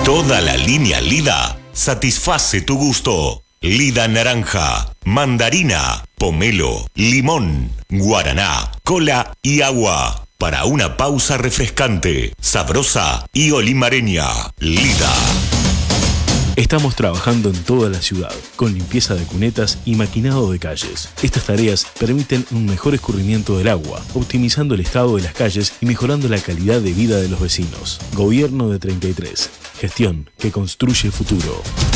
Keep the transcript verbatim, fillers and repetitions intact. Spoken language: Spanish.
Toda la línea Lida satisface tu gusto. Lida naranja, mandarina, pomelo, limón, guaraná, cola y agua. Para una pausa refrescante, sabrosa y olimareña. Lida. Estamos trabajando en toda la ciudad, con limpieza de cunetas y maquinado de calles. Estas tareas permiten un mejor escurrimiento del agua, optimizando el estado de las calles y mejorando la calidad de vida de los vecinos. Gobierno de treinta y tres. Gestión que construye el futuro.